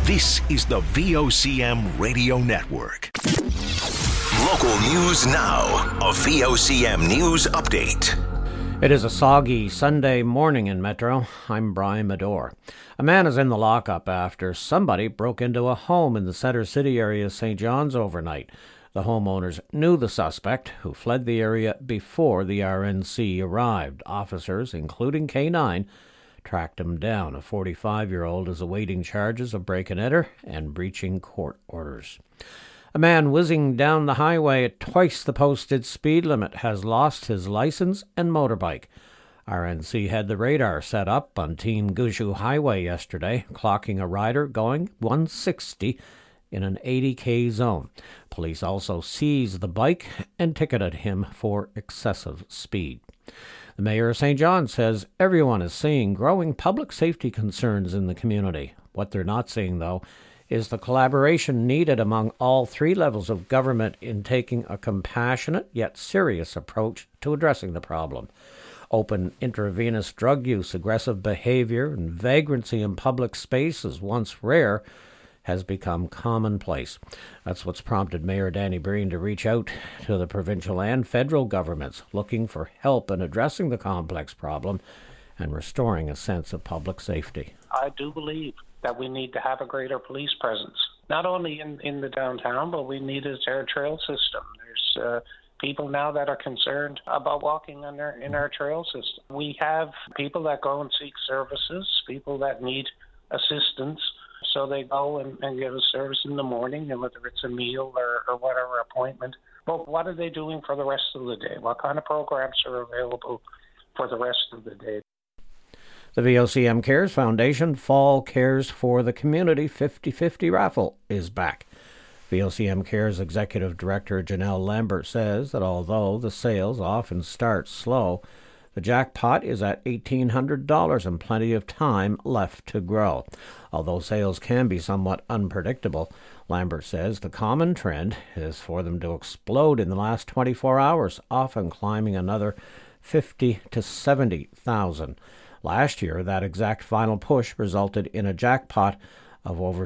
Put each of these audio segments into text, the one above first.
This is the VOCM Radio Network. Local news now. A VOCM News Update. It is a soggy Sunday morning in Metro. I'm Brian Medore. A man is in the lockup after somebody broke into a home in the Center City area of St. John's overnight. The homeowners knew the suspect, who fled the area before the RNC arrived. Officers, including K9, tracked him down. A 45-year-old is awaiting charges of break-and-enter and breaching court orders. A man whizzing down the highway at twice the posted speed limit has lost his license and motorbike. RNC had the radar set up on Team Gushu Highway yesterday, clocking a rider going 160 in an 80k zone. Police also seized the bike and ticketed him for excessive speed. The mayor of St. John says everyone is seeing growing public safety concerns in the community. What they're not seeing, though, is the collaboration needed among all three levels of government in taking a compassionate yet serious approach to addressing the problem. Open intravenous drug use, aggressive behavior, and vagrancy in public spaces, once rare, has become commonplace. That's what's prompted Mayor Danny Breen to reach out to the provincial and federal governments looking for help in addressing the complex problem and restoring a sense of public safety. I do believe that we need to have a greater police presence, not only in the downtown, but we need a trail system. There's people now that are concerned about walking in our trail system. We have people that go and seek services, people that need assistance, so they go and get a service in the morning, and whether it's a meal or whatever appointment. But what are they doing for the rest of the day? What kind of programs are available for the rest of the day? The VOCM Cares Foundation Fall Cares for the Community 50/50 raffle is back. VOCM Cares Executive Director Janelle Lambert says that although the sales often start slow, the jackpot is at $1,800 and plenty of time left to grow. Although sales can be somewhat unpredictable, Lambert says the common trend is for them to explode in the last 24 hours, often climbing another 50 to 70,000. Last year, that exact final push resulted in a jackpot of over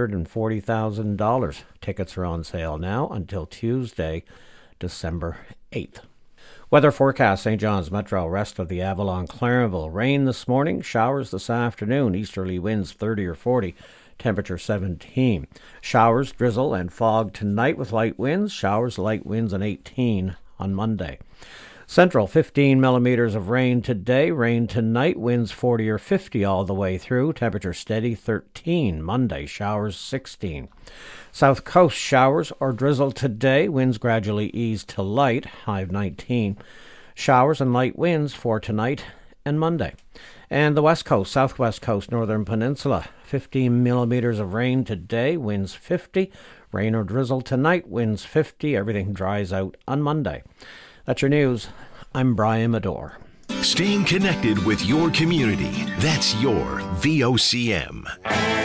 $240,000. Tickets are on sale now until Tuesday, December 8th. Weather forecast: St. John's Metro, rest of the Avalon, Clarenville. Rain this morning, showers this afternoon, easterly winds 30 or 40, temperature 17. Showers, drizzle, and fog tonight with light winds, showers, light winds, and 18 on Monday. Central, 15 millimeters of rain today, rain tonight, winds 40 or 50 all the way through, temperature steady 13. Monday, showers 16. South Coast, showers or drizzle today, winds gradually ease to light, high 19. Showers and light winds for tonight and Monday. And the West Coast, Southwest Coast, Northern Peninsula, 15 millimeters of rain today, winds 50. Rain or drizzle tonight, winds 50. Everything dries out on Monday. That's your news. I'm Brian Medore. Staying connected with your community. That's your VOCM.